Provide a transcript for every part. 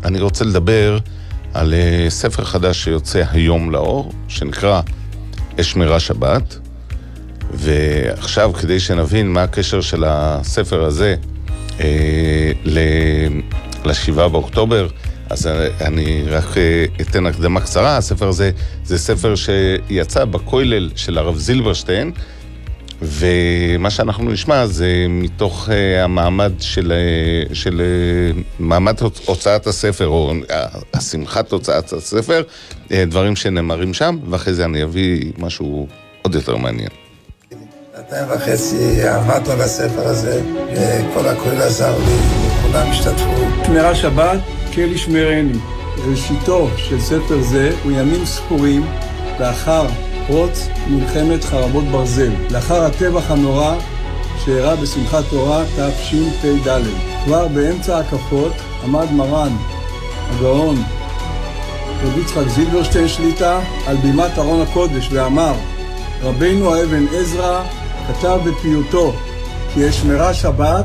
אני רוצה לדבר על ספר חדש שיוצא היום לאור, שנקרא שמירה שבת, ועכשיו כדי שנבין מה הקשר של הספר הזה ל7 באוקטובר, אז אני רק אתן הקדמה קצרה. הספר הזה זה ספר שיצא בכולל של הרב זילברשטיין, ומה שאנחנו נשמע זה מתוך המעמד של מעמד הוצאת הספר, או השמחת הוצאת הספר, דברים שנאמרים שם, ואחרי זה אני אביא משהו עוד יותר מעניין. 2.5 עבדנו על הספר הזה, כל הכולל עזר לי, כולם השתתפו. שמירה שבת, כל ישמרני. ראשיתו של ספר זה הוא ימים ספורים לאחר פרוץ מלחמת חרבות ברזל, לאחר הטבח הנורא שאירע בשמחת תורה תשפ"ד. כבר באמצע הקפות עמד מרן הגאון רבי יצחק זילברשטיין שליטה על בימת ארון הקודש ואמר, רבינו האבן עזרא כתב בפיוטו כי שמירה שבת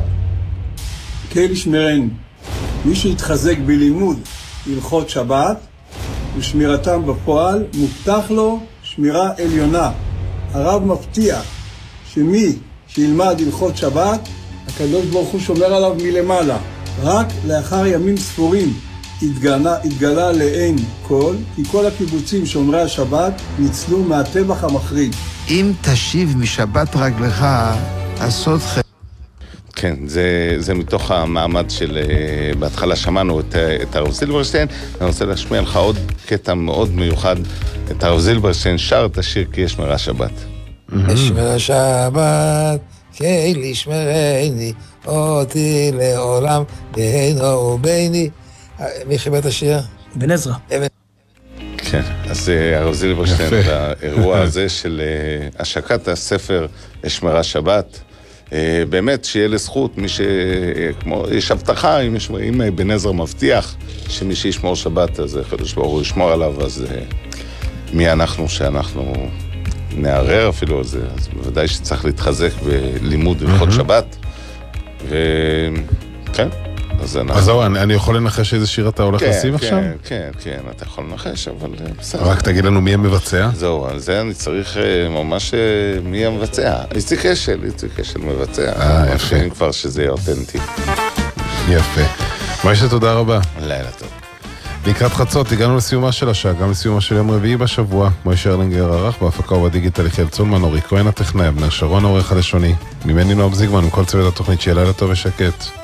כל ישמרני. מי שהתחזק בלימוד הלכות שבת ושמירתם בפועל מובטח לו שמירה עליונה. הרב מבטיח שמי שילמד הלכות שבת, הקדוש ברוך הוא שומר עליו מלמעלה. רק לאחר ימים ספורים התגלה לעין כל, כי כל הקיבוצים שומרי השבת ניצלו מהטבח המחריד. אם תשיב משבת רגלך, עשות חטא. כן, זה מתוך המעמד של, בהתחלה שמענו את הרב זילברשטיין, אני רוצה להשמיע לך עוד קטע מאוד מיוחד, את הרב זילברשטיין שר את השיר כי שמירה שבת. שמירה שבת, כי לשמרני, אותי לעולם, בינו וביני. מי חיבר את השיר? בן עזרא. כן, אז הרב זילברשטיין, באירוע הזה של השקת הספר שמירה שבת, באמת שיהיה לזכות, מי שכמו, יש הבטחה, אם בן עזרא מבטיח שמי שישמור שבת, אז הקדוש ברוך הוא ישמור עליו, אז מי אנחנו שאנחנו נערער אפילו על זה, אז בוודאי שצריך להתחזק בלימוד הלכות שבת, וכן. אז זהו, אני יכול לנחש איזה שיר אתה הולך לשים עכשיו? כן, אתה יכול לנחש, אבל בסדר. רק תגיד לנו מי המבצע. זהו, על זה אני צריך ממש מי המבצע. איציק אשל מבצע. יפה. אני כבר שזה יהיה אותנטי. יפה. מוישה, תודה רבה. לילה טוב. לקראת חצות, הגענו לסיומה של השעה, גם לסיומה של יום רביעי בשבוע. מוישה ארלינגר ערך, בהפקה ובדיגיטל יחיאל צולמן, אורי כהן הטכנאי, אבנר שרון העורך הלשוני. ממני נועם זיגמן, עם כל צוות התוכנית שיהיה לילה טוב ושקט.